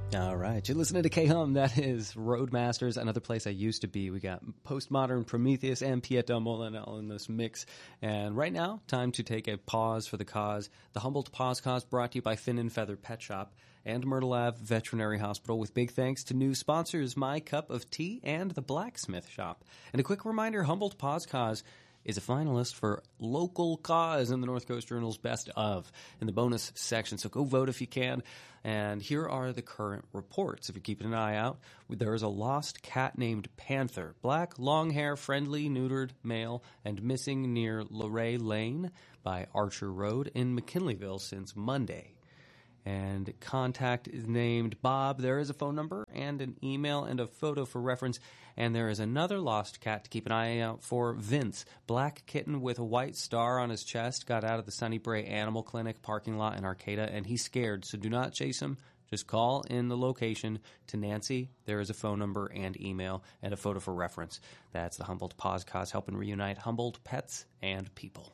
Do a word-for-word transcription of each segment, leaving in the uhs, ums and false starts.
All right, you're listening to K-Hum. That is Roadmasters, Another Place I Used to Be. We got Postmodern, Prometheus, and Pieta Molinel in this mix. And right now, time to take a pause for the cause. The Humboldt Pause Cause brought to you by Fin and Feather Pet Shop and Myrtle Ave Veterinary Hospital, with big thanks to new sponsors My Cup of Tea and the Blacksmith Shop. And a quick reminder, Humboldt Pause Cause is a finalist for Local Cause in the North Coast Journal's Best Of in the bonus section. So go vote if you can. And here are the current reports. If you're keeping an eye out, there is a lost cat named Panther. Black, long hair, friendly, neutered, male, and missing near Luray Lane by Archer Road in McKinleyville since Monday. And contact is named Bob. There is a phone number and an email and a photo for reference. And there is another lost cat to keep an eye out for, Vince. Black kitten with a white star on his chest. Got out of the Sunny Bray Animal Clinic parking lot in Arcata, and he's scared. So do not chase him. Just call in the location to Nancy. There is a phone number and email and a photo for reference. That's the Humboldt Pause Cause, helping reunite Humboldt pets and people.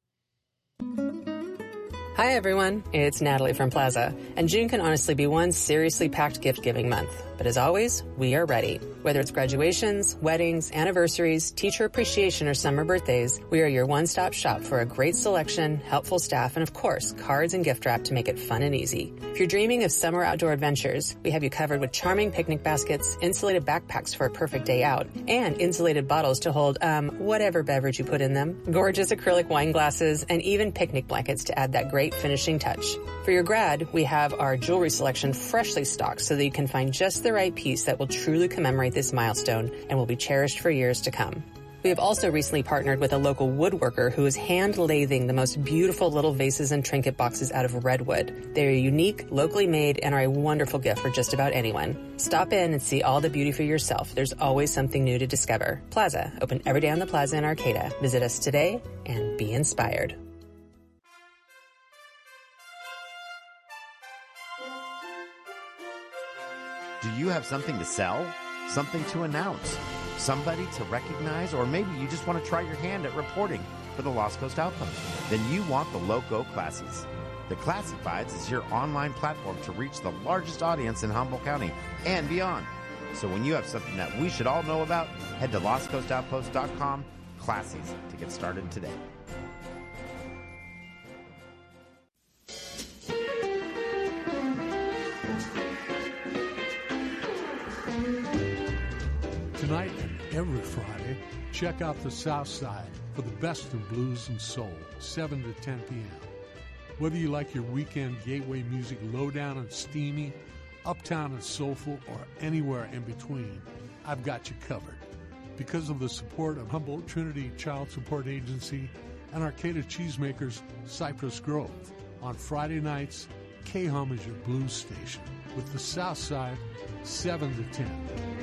Hi everyone, it's Natalie from Plaza, and June can honestly be one seriously packed gift-giving month. But as always, we are ready. Whether it's graduations, weddings, anniversaries, teacher appreciation, or summer birthdays, we are your one-stop shop for a great selection, helpful staff, and of course, cards and gift wrap to make it fun and easy. If you're dreaming of summer outdoor adventures, we have you covered with charming picnic baskets, insulated backpacks for a perfect day out, and insulated bottles to hold, um, whatever beverage you put in them, gorgeous acrylic wine glasses, and even picnic blankets to add that great finishing touch. For your grad, we have our jewelry selection freshly stocked so that you can find just the right piece that will truly commemorate this milestone and will be cherished for years to come. We have also recently partnered with a local woodworker who is hand-lathing the most beautiful little vases and trinket boxes out of redwood. They are unique, locally made, and are a wonderful gift for just about anyone. Stop in and see all the beauty for yourself. There's always something new to discover. Plaza, open every day on the Plaza in Arcata. Visit us today and be inspired. Do you have something to sell? Something to announce? Somebody to recognize? Or maybe you just want to try your hand at reporting for the Lost Coast Outpost? Then you want the Loco Classies. The Classifieds is your online platform to reach the largest audience in Humboldt County and beyond. So when you have something that we should all know about, head to lost coast outpost dot com Classies to get started today. Tonight and every Friday, check out the South Side for the best of blues and soul, seven to ten p.m. Whether you like your weekend gateway music lowdown and steamy, uptown and soulful, or anywhere in between, I've got you covered. Because of the support of Humboldt Trinity Child Support Agency and Arcata Cheesemakers Cypress Grove, on Friday nights, K-Hum is your blues station with the South Side, seven to ten.